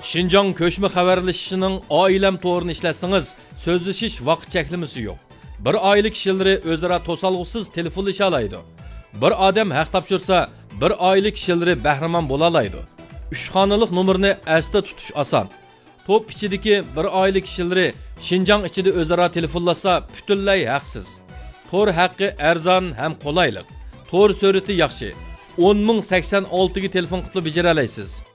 Şinjan köşme xabarlashishining oilam to'g'rini ishlatsangiz, so'zlashish vaqt cheklamasi yo'q. Bir oila kishilari o'zaro to'salg'usiz telefonlasha oladi. Bir odam haq topshirsa, bir oila kishilari bahramon bo'la oladi. 3 xonalik nomerni asda tutish oson. Top ichidagi bir oila kishilari Şinjan ichida o'zaro telefonlashsa, butunlay haqsiz. Tor haqqi arzon ham qulaylik. Tor surati yaxshi. 10.086 ga telefon qilib bejara olasiz.